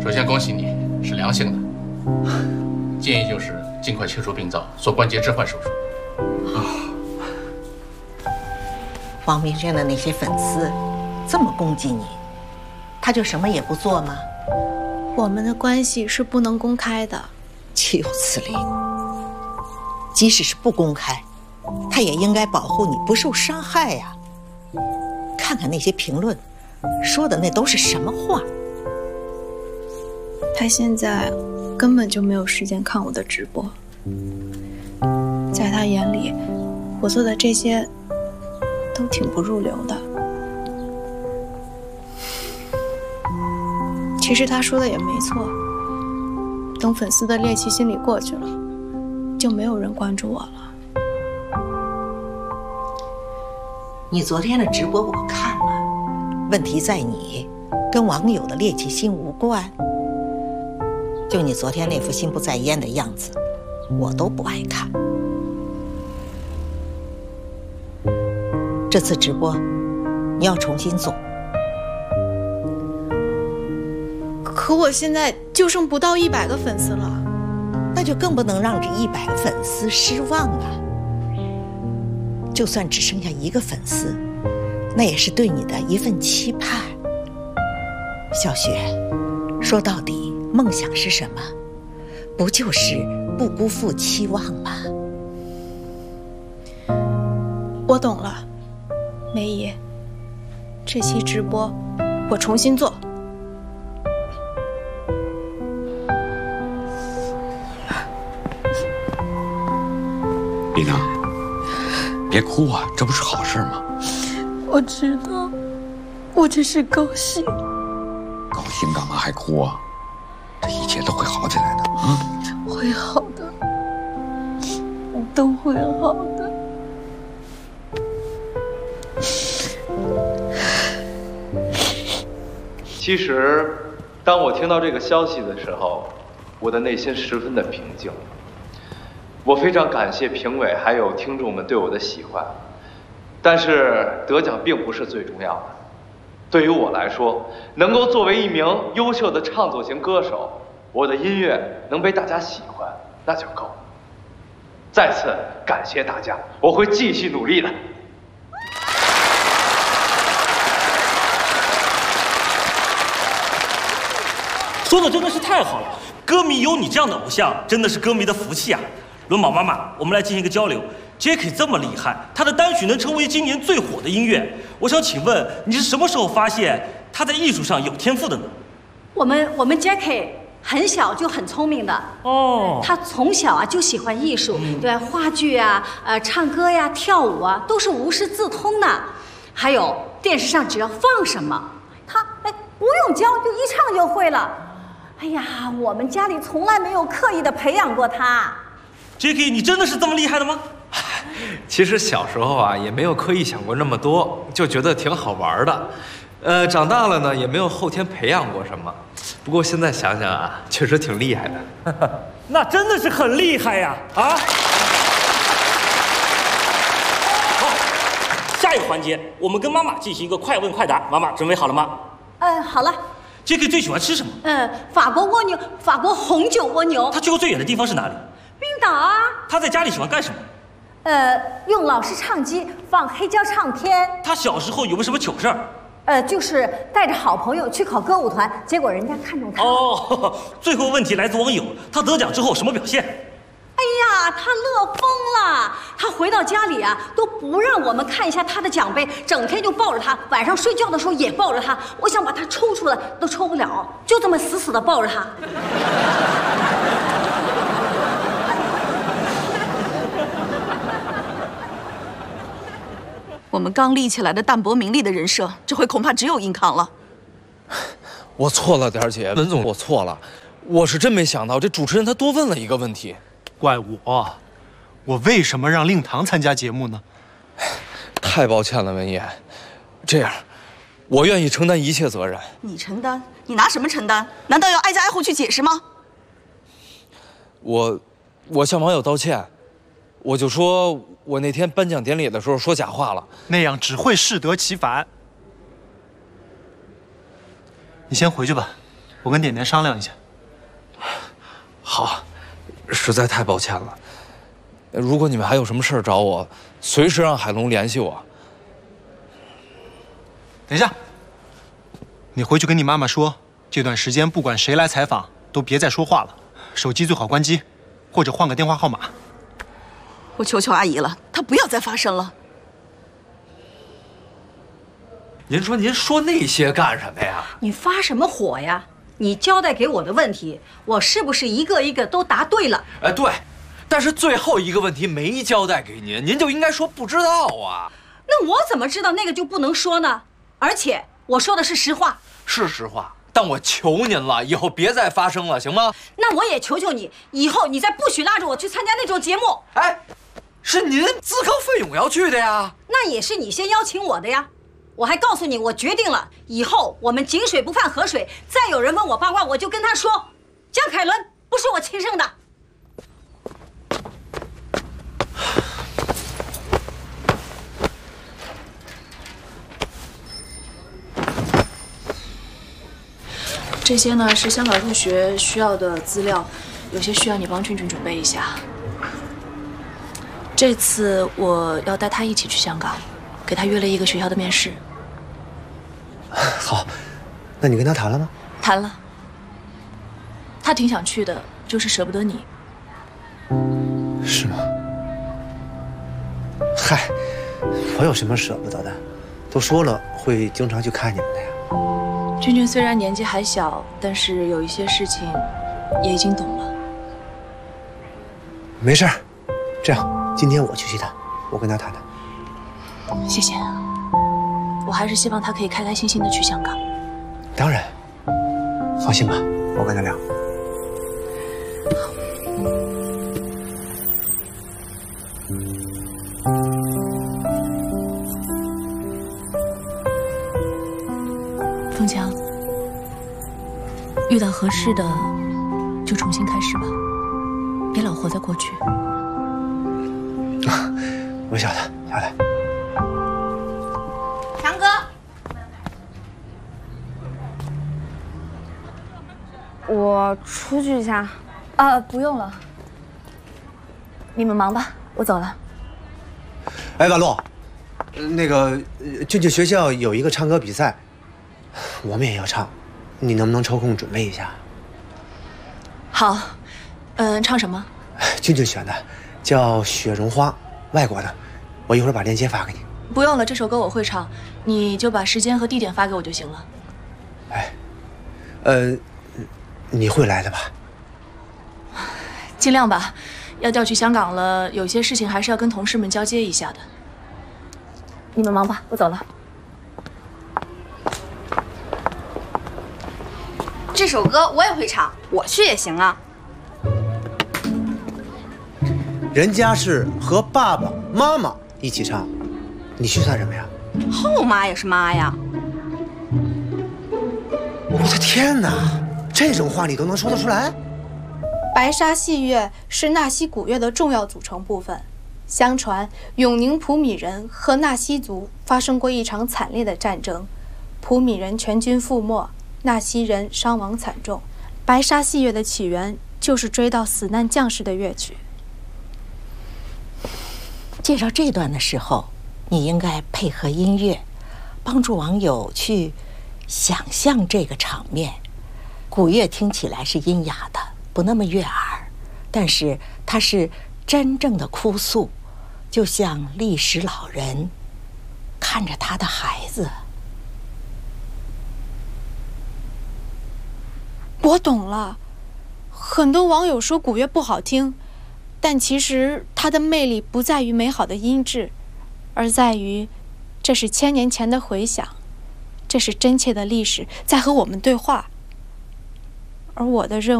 首先恭喜你是良性的，建议就是尽快切除病灶，做关节置换手术。 王明轩的那些粉丝这么攻击你，他就什么也不做吗？ 我们的关系是不能公开的。 岂有此理！即使是不公开，他也应该保护你不受伤害呀。看看那些评论，说的那都是什么话？ 他现在根本就没有时间看我的直播，在他眼里，我做的这些都挺不入流的。其实他说的也没错，等粉丝的猎奇心理过去了，就没有人关注我了。 你昨天的直播我看了，问题在你，跟网友的猎奇心无关。就你昨天那副心不在焉的样子，我都不爱看。这次直播你要重新做。 可我现在就剩不到100个粉丝了， 那就更不能让这100个粉丝失望啊！就算只剩下1个粉丝，那也是对你的一份期盼。小雪，说到底，梦想是什么？不就是不辜负期望吗？ 我懂了，梅姨，这期直播我重新做。 丽娜，别哭啊，这不是好事吗？ 我知道，我只是高兴。 高兴干嘛还哭啊？这一切都会好起来的啊！ 会好的，都会好的。 其实，当我听到这个消息的时候，我的内心十分的平静。我非常感谢评委还有听众们对我的喜欢，但是得奖并不是最重要的。对于我来说，能够作为一名优秀的唱作型歌手，我的音乐能被大家喜欢，那就够了。再次感谢大家，我会继续努力的。 说的真的是太好了，歌迷有你这样的偶像，真的是歌迷的福气啊！伦宝妈妈，我们来进行一个交流。Jacky 这么厉害，他的单曲能成为今年最火的音乐。我想请问，你是什么时候发现他在艺术上有天赋的呢？ 我们 Jacky 很小就很聪明的哦， 他从小啊就喜欢艺术，对话剧啊、唱歌呀、跳舞啊，都是无师自通的。还有电视上只要放什么，他不用教就一唱就会了。哎呀，我们家里从来没有刻意的培养过他。 Jacky， 你真的是这么厉害的吗？ 其实小时候啊，也没有刻意想过那么多，就觉得挺好玩的。长大了呢，也没有后天培养过什么。不过现在想想啊，确实挺厉害的。 那真的是很厉害呀！啊！好，下一个环节，我们跟妈妈进行一个快问快答。妈妈准备好了吗？ 好了。 Jacky 最喜欢吃什么？ 法国蜗牛，法国红酒蜗牛。 他去过最远的地方是哪里？ 冰岛啊。 他在家里喜欢干什么？ 用老式唱机放黑胶唱片。 他小时候有没有什么糗事儿？ 就是带着好朋友去考歌舞团，结果人家看中他。 哦，最后问题来自网友，他得奖之后什么表现？ 哎呀，他乐疯了！他回到家里啊，都不让我们看一下他的奖杯，整天就抱着他，晚上睡觉的时候也抱着他。我想把他抽出来都抽不了，就这么死死的抱着他。 我们刚立起来的淡泊名利的人设，这回恐怕只有硬扛了。 我错了，点儿姐，文总，我错了，我是真没想到这主持人他多问了一个问题。 怪我为什么让令堂参加节目呢？ 太抱歉了，文言。这样，我愿意承担一切责任。 你承担？你拿什么承担？难道要挨家挨户去解释吗？ 我向网友道歉，我就说我那天颁奖典礼的时候说假话了， 那样只会适得其反。你先回去吧， 我跟点点商量一下。 好，实在太抱歉了。如果你们还有什么事儿找我，随时让海龙联系我。 等一下，你回去跟你妈妈说，这段时间不管谁来采访，都别再说话了，手机最好关机，或者换个电话号码。 我求求阿姨了，她不要再发声了。 您说那些干什么呀？ 你发什么火呀？你交代给我的问题，我是不是一个一个都答对了？ 哎，对，但是最后一个问题没交代给您，您就应该说不知道啊。 那我怎么知道那个就不能说呢？而且我说的是实话。 是实话，但我求您了，以后别再发生了，行吗？ 那我也求求你，以后你再不许拉着我去参加那种节目。 哎，是您自告奋勇要去的呀？ 那也是你先邀请我的呀。我还告诉你，我决定了，以后我们井水不犯河水。再有人问我八卦，我就跟他说，江凯伦不是我亲生的。 这些呢是香港入学需要的资料，有些需要你帮俊俊准备一下。这次我要带他一起去香港，给他约了一个学校的面试。 好，那你跟他谈了吗？ 谈了，他挺想去的，就是舍不得你。 是吗？嗨，我有什么舍不得的？都说了会经常去看你们的呀。 俊俊虽然年纪还小，但是有一些事情也已经懂了。 没事儿，这样今天我去他，我跟他谈谈。 谢谢。我还是希望他可以开开心心的去香港。 当然，放心吧，我跟他聊。 凤强，遇到合适的就重新开始吧，别老活在过去。 我晓得，晓得。 强哥， 我出去一下。不用了，你们忙吧，我走了。 哎，婉露，那个俊俊学校有一个唱歌比赛，我们也要唱，你能不能抽空准备一下？ 好，唱什么？ 俊俊选的，叫《雪绒花》，外国的，我一会儿把链接发给你。 不用了，这首歌我会唱，你就把时间和地点发给我就行了。 哎，你会来的吧？ 尽量吧，要调去香港了，有些事情还是要跟同事们交接一下的。你们忙吧，我走了。 这首歌我也会唱，我去也行啊。 人家是和爸爸妈妈一起唱，你去算什么呀？ 后妈也是妈呀！ 我的天哪，这种话你都能说得出来？ 白沙戏乐是纳西古乐的重要组成部分。相传，永宁普米人和纳西族发生过一场惨烈的战争，普米人全军覆没，纳西人伤亡惨重。白沙戏乐的起源就是追悼死难将士的乐曲。 介绍这段的时候，你应该配合音乐，帮助网友去想象这个场面。古乐听起来是阴哑的，不那么悦耳，但是它是真正的哭诉，就像历史老人看着他的孩子。 我懂了，很多网友说古乐不好听，但其实它的魅力不在于美好的音质，而在于这是1000年前的回响，这是真切的历史在和我们对话。而我的任务